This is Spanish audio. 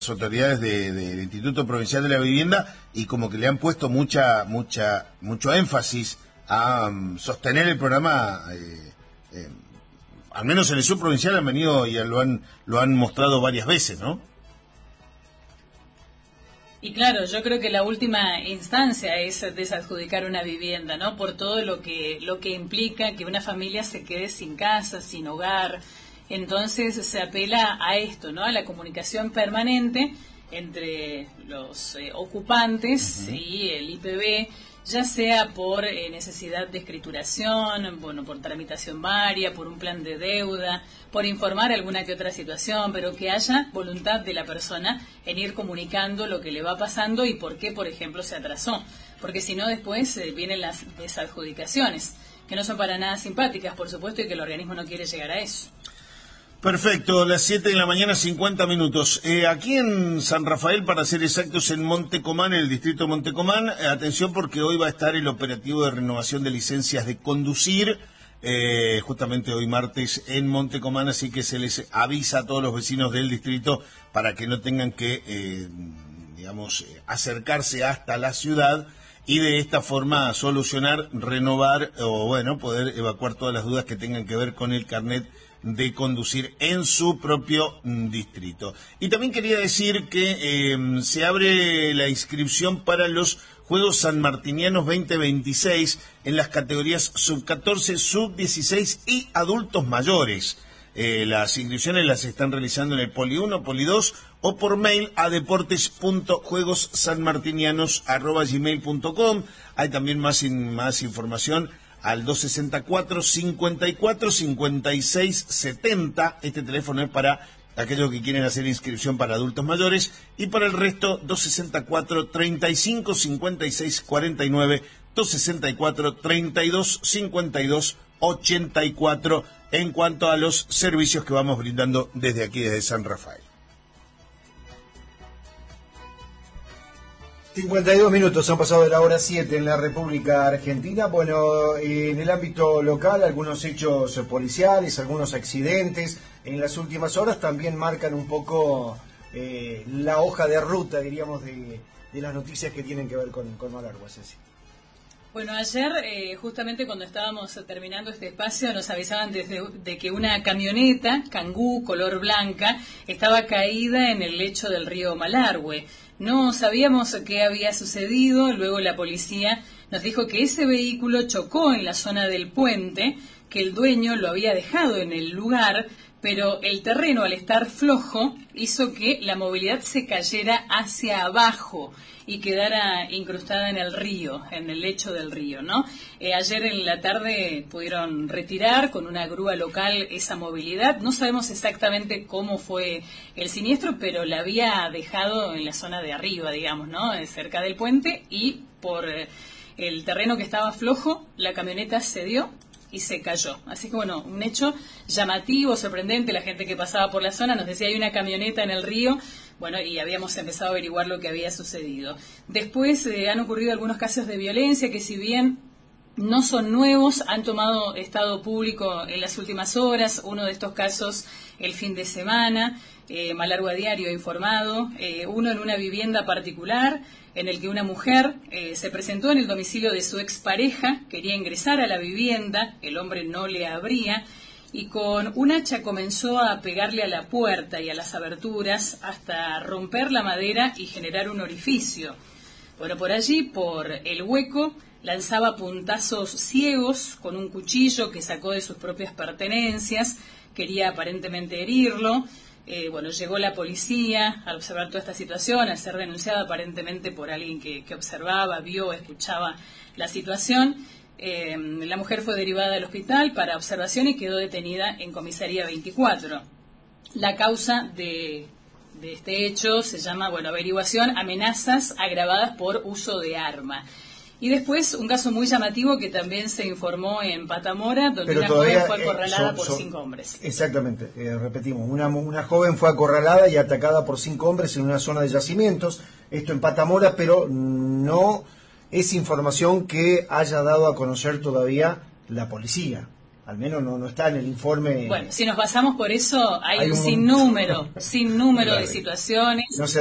autoridades del Instituto Provincial de la Vivienda y como que le han puesto mucho énfasis a sostener el programa, al menos en el subprovincial han venido y lo han mostrado varias veces, ¿no? Y claro, yo creo que la última instancia es desadjudicar una vivienda, ¿no? Por todo lo que implica que una familia se quede sin casa, sin hogar. Entonces se apela a esto, ¿no? A la comunicación permanente entre los ocupantes y el IPB, ya sea por necesidad de escrituración, bueno, por tramitación varia, por un plan de deuda, por informar alguna que otra situación, pero que haya voluntad de la persona en ir comunicando lo que le va pasando y por qué, por ejemplo, se atrasó. Porque si no, después vienen las desadjudicaciones, que no son para nada simpáticas, por supuesto, y que el organismo no quiere llegar a eso. Perfecto, las 7 de la mañana, 50 minutos. Aquí en San Rafael, para ser exactos, en Montecomán, en el distrito de Montecomán, atención porque hoy va a estar el operativo de renovación de licencias de conducir, justamente hoy martes en Montecomán, así que se les avisa a todos los vecinos del distrito para que no tengan que, acercarse hasta la ciudad y de esta forma solucionar, renovar o, bueno, poder evacuar todas las dudas que tengan que ver con el carnet de conducir en su propio distrito. Y también quería decir que se abre la inscripción para los Juegos Sanmartinianos 2026 en las categorías sub-14, sub-16 y adultos mayores. Las inscripciones las están realizando en el Poli 1, Poli 2 o por mail a deportes.juegossanmartinianos@gmail.com. Hay también más información al 264-54-56-70. Este teléfono es para aquellos que quieren hacer inscripción para adultos mayores, y para el resto 264-35-56-49, 264-32-52-84 en cuanto a los servicios que vamos brindando desde aquí, desde San Rafael. 52 minutos han pasado de la hora 7 en la República Argentina. Bueno, en el ámbito local, algunos hechos policiales, algunos accidentes en las últimas horas también marcan un poco la hoja de ruta, diríamos, de las noticias que tienen que ver con Malargüe, Ceci. Bueno, ayer, justamente cuando estábamos terminando este espacio, nos avisaban de que una camioneta, Kangoo, color blanca, estaba caída en el lecho del río Malargüe. No sabíamos qué había sucedido, luego la policía nos dijo que ese vehículo chocó en la zona del puente, que el dueño lo había dejado en el lugar, pero el terreno, al estar flojo, hizo que la movilidad se cayera hacia abajo y quedara incrustada en el río, en el lecho del río, ¿no? Ayer en la tarde pudieron retirar con una grúa local esa movilidad. No sabemos exactamente cómo fue el siniestro, pero la había dejado en la zona de arriba, digamos, ¿no? Cerca del puente, y por el terreno que estaba flojo, la camioneta cedió y se cayó. Así que, bueno, un hecho llamativo, sorprendente. La gente que pasaba por la zona nos decía, hay una camioneta en el río. Bueno, y habíamos empezado a averiguar lo que había sucedido. Después han ocurrido algunos casos de violencia que, si bien no son nuevos, han tomado estado público en las últimas horas. Uno de estos casos el fin de semana, Malargüe Diario ha informado, uno en una vivienda particular, en el que una mujer se presentó en el domicilio de su expareja, quería ingresar a la vivienda, el hombre no le abría, y con un hacha comenzó a pegarle a la puerta y a las aberturas hasta romper la madera y generar un orificio. Bueno, por allí, por el hueco, lanzaba puntazos ciegos con un cuchillo que sacó de sus propias pertenencias, quería aparentemente herirlo. Llegó la policía al observar toda esta situación, al ser denunciada aparentemente por alguien que observaba, vio, escuchaba la situación. La mujer fue derivada del hospital para observación y quedó detenida en comisaría 24. La causa de este hecho se llama, averiguación, amenazas agravadas por uso de arma. Y después un caso muy llamativo que también se informó en Patamora, donde una joven fue acorralada por 5 hombres. Exactamente, repetimos, una joven fue acorralada y atacada por 5 hombres en una zona de yacimientos, esto en Patamora, pero no es información que haya dado a conocer todavía la policía. al menos no está en el informe. Bueno, si nos basamos por eso, hay Hay un un sinnúmero de situaciones. No se